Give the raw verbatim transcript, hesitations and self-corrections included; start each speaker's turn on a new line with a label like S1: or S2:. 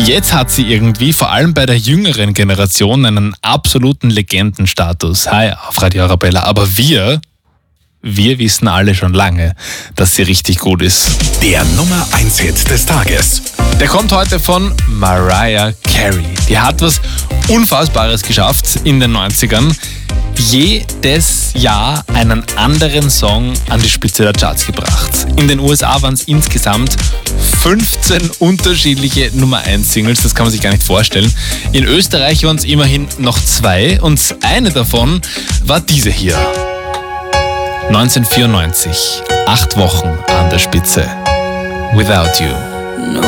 S1: Jetzt hat sie irgendwie, vor allem bei der jüngeren Generation, einen absoluten Legendenstatus. Hi, auf Radio Arabella. Aber wir, wir wissen alle schon lange, dass sie richtig gut ist.
S2: Der Nummer eins Hit des Tages.
S1: Der kommt heute von Mariah Carey. Die hat was Unfassbares geschafft in den neunzigern. Jedes Jahr einen anderen Song an die Spitze der Charts gebracht. In den U S A waren es insgesamt fünfzehn unterschiedliche Nummer eins Singles, das kann man sich gar nicht vorstellen. In Österreich waren es immerhin noch zwei und eine davon war diese hier. neunzehnhundertvierundneunzig, acht Wochen an der Spitze. Without You.